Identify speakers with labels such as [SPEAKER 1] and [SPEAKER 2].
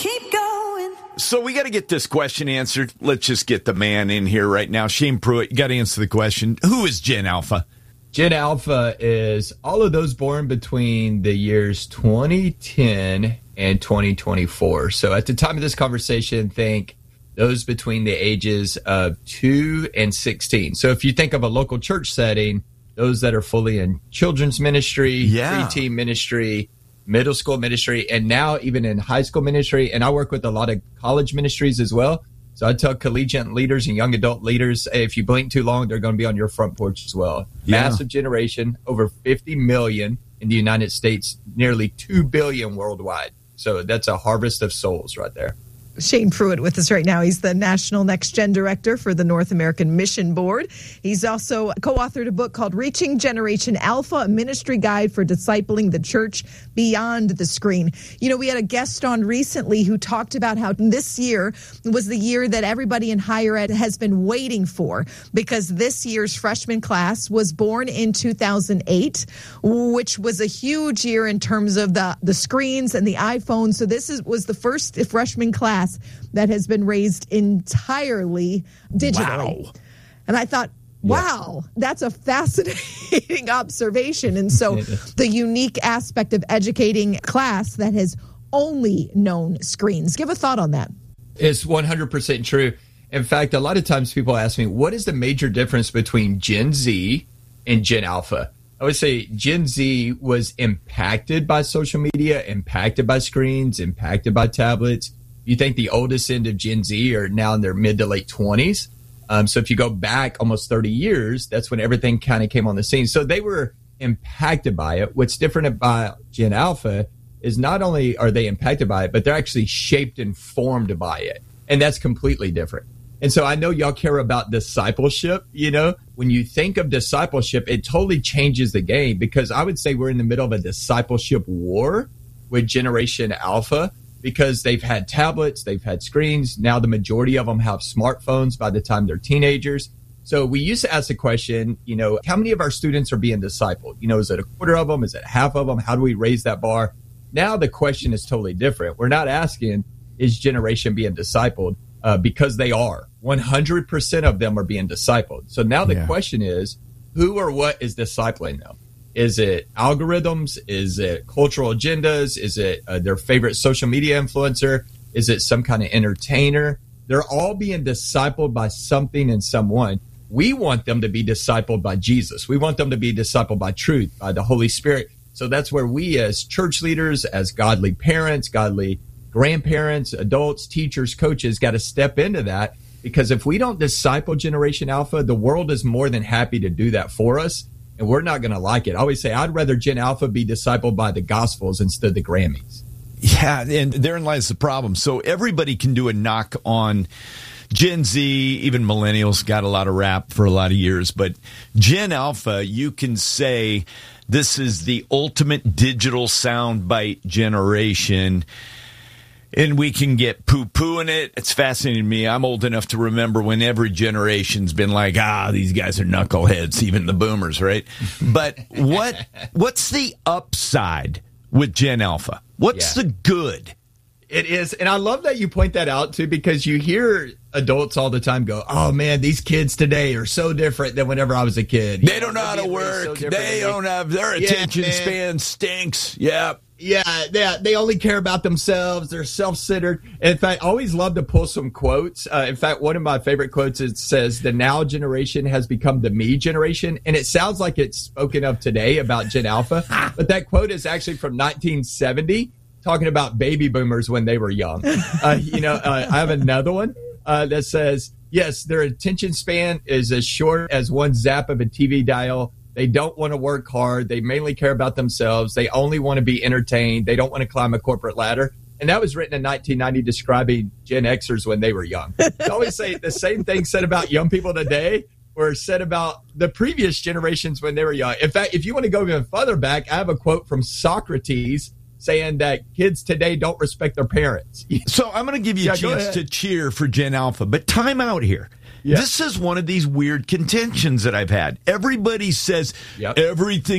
[SPEAKER 1] keep going.
[SPEAKER 2] So we got to get this question answered. Let's just get the man in here right now. Shane Pruitt, you got to answer the question. Who is Gen Alpha?
[SPEAKER 3] Gen Alpha is all of those born between the years 2010 and 2024. So at the time of this conversation, think those between the ages of 2 and 16. So if you think of a local church setting, those that are fully in children's ministry, preteen ministry, middle school ministry, and now even in high school ministry. And I work with a lot of college ministries as well. So I tell collegiate leaders and young adult leaders, hey, if you blink too long, they're going to be on your front porch as well. Yeah. Massive generation, over 50 million in the United States, nearly 2 billion worldwide. So that's a harvest of souls right there.
[SPEAKER 4] Shane Pruitt with us right now. He's the National Next Gen Director for the North American Mission Board. He's also co-authored a book called Reaching Generation Alpha, a ministry guide for discipling the church beyond the screen. You know, we had a guest on recently who talked about how this year was the year that everybody in higher ed has been waiting for, because this year's freshman class was born in 2008, which was a huge year in terms of the screens and the iPhone. So this was the first freshman class that has been raised entirely digitally. Wow. And I thought, wow, that's a fascinating observation. And so the unique aspect of educating class that has only known screens. Give a thought on that.
[SPEAKER 3] It's 100% true. In fact, a lot of times people ask me, what is the major difference between Gen Z and Gen Alpha? I would say Gen Z was impacted by social media, impacted by screens, impacted by tablets. You think the oldest end of Gen Z are now in their mid to late 20s. So if you go back almost 30 years, that's when everything kind of came on the scene. So they were impacted by it. What's different about Gen Alpha is not only are they impacted by it, but they're actually shaped and formed by it. And that's completely different. And so I know y'all care about discipleship. You know, when you think of discipleship, it totally changes the game, because I would say we're in the middle of a discipleship war with Generation Alpha, because they've had tablets, they've had screens. Now the majority of them have smartphones by the time they're teenagers. So we used to ask the question, you know, how many of our students are being discipled? You know, is it a quarter of them? Is it half of them? How do we raise that bar? Now the question is totally different. We're not asking, is generation being discipled? Because they are. 100% of them are being discipled. So now the question is, who or what is discipling them? Is it algorithms? Is it cultural agendas? Is it their favorite social media influencer? Is it some kind of entertainer? They're all being discipled by something and someone. We want them to be discipled by Jesus. We want them to be discipled by truth, by the Holy Spirit. So that's where we as church leaders, as godly parents, godly grandparents, adults, teachers, coaches got to step into that. Because if we don't disciple Generation Alpha, the world is more than happy to do that for us. And we're not going to like it. I always say I'd rather Gen Alpha be discipled by the Gospels instead of the Grammys.
[SPEAKER 2] Yeah, and therein lies the problem. So everybody can do a knock on Gen Z, even millennials got a lot of rap for a lot of years. But Gen Alpha, you can say this is the ultimate digital soundbite generation. And we can get poo-pooing it. It's fascinating to me. I'm old enough to remember when every generation's been like, these guys are knuckleheads, even the boomers, right? But what's the upside with Gen Alpha? What's the good?
[SPEAKER 3] It is. And I love that you point that out, too, because you hear adults all the time go, oh, man, these kids today are so different than whenever I was a kid.
[SPEAKER 2] They don't know how to work. They don't have their attention span stinks. Yeah.
[SPEAKER 3] Yeah, they only care about themselves. They're self-centered. In fact, I always love to pull some quotes. In fact, one of my favorite quotes, it says, the now generation has become the me generation. And it sounds like it's spoken of today about Gen Alpha. But that quote is actually from 1970, talking about baby boomers when they were young. I have another one that says, yes, their attention span is as short as one zap of a TV dial. They don't want to work hard. They mainly care about themselves. They only want to be entertained. They don't want to climb a corporate ladder. And that was written in 1990 describing Gen Xers when they were young. I always say the same thing said about young people today or said about the previous generations when they were young. In fact, if you want to go even further back, I have a quote from Socrates saying that kids today don't respect their parents.
[SPEAKER 2] So I'm going to give you a chance to cheer for Gen Alpha, but time out here. Yeah. This is one of these weird contentions that I've had. Everybody says everything